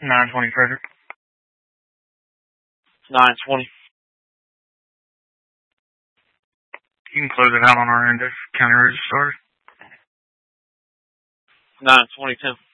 920 Frederick. 920. You can close it out on our end if county road started. 920 10.